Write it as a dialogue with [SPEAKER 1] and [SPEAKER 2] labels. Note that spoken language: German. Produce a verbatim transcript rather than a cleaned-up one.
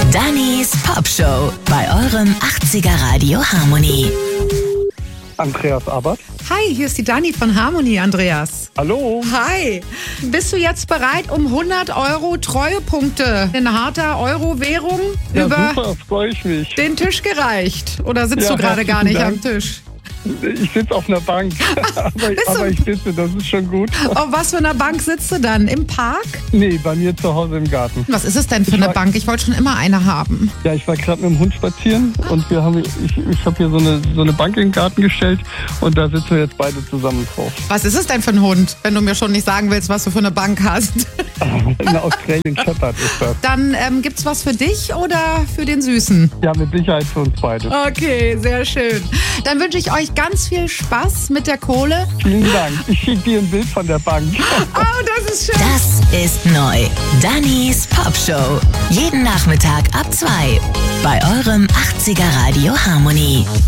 [SPEAKER 1] Dannys Pop Show bei eurem achtziger Radio Harmony.
[SPEAKER 2] Andreas Abbott.
[SPEAKER 3] Hi, hier ist die Dani von Harmony, Andreas.
[SPEAKER 2] Hallo.
[SPEAKER 3] Hi. Bist du jetzt bereit, um hundert Euro Treuepunkte in harter Euro-Währung
[SPEAKER 2] Ja,
[SPEAKER 3] über
[SPEAKER 2] super, freue ich mich.
[SPEAKER 3] den Tisch gereicht? Oder sitzt
[SPEAKER 2] Ja,
[SPEAKER 3] du gerade gar nicht
[SPEAKER 2] herzlichen
[SPEAKER 3] am Tisch?
[SPEAKER 2] Ich sitze auf einer Bank, aber,
[SPEAKER 3] Bist du-
[SPEAKER 2] aber ich sitze, das ist schon gut.
[SPEAKER 3] Auf was für einer Bank sitzt du dann? Im Park?
[SPEAKER 2] Nee, bei mir zu Hause im Garten.
[SPEAKER 3] Was ist es denn für
[SPEAKER 2] Ich
[SPEAKER 3] eine
[SPEAKER 2] war-
[SPEAKER 3] Bank? Ich wollte schon immer eine haben.
[SPEAKER 2] Ja, ich war gerade mit dem Hund spazieren und wir haben, ich, ich habe hier so eine, so eine Bank in den Garten gestellt und da sitzen wir jetzt beide zusammen drauf.
[SPEAKER 3] Was ist es denn für ein Hund, wenn du mir schon nicht sagen willst, was du für eine Bank hast?
[SPEAKER 2] Eine Australian Shepherd ist das.
[SPEAKER 3] Dann ähm, gibt's was für dich oder für den Süßen?
[SPEAKER 2] Ja, mit Sicherheit für uns beide.
[SPEAKER 3] Okay, sehr schön. Dann wünsche ich euch ganz viel Spaß mit der Kohle.
[SPEAKER 2] Vielen Dank. Ich schicke dir ein Bild von der Bank.
[SPEAKER 3] Oh, das ist schön.
[SPEAKER 1] Das ist neu. Dannys Pop Show. Jeden Nachmittag ab zwei bei eurem achtziger Radio Harmony.